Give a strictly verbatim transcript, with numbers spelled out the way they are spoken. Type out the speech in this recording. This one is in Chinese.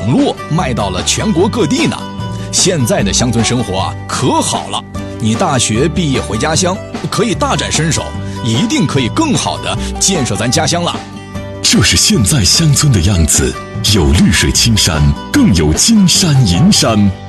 网络卖到了全国各地呢。现在的乡村生活啊，可好了！你大学毕业回家乡，可以大展身手，一定可以更好的建设咱家乡了。 这是现在乡村的样子，有绿水青山，更有金山银山。